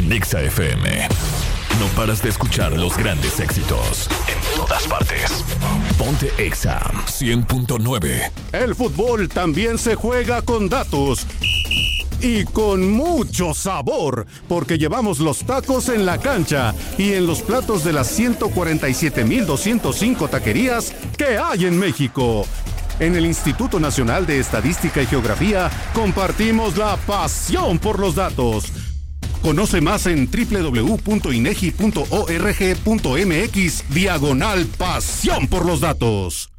en Exa FM. No paras de escuchar los grandes éxitos en todas partes. Ponte Exa 100.9. El fútbol también se juega con datos. Y con mucho sabor, porque llevamos los tacos en la cancha y en los platos de las 147,205 taquerías que hay en México. En el Instituto Nacional de Estadística y Geografía compartimos la pasión por los datos. Conoce más en www.inegi.org.mx/pasión por los datos.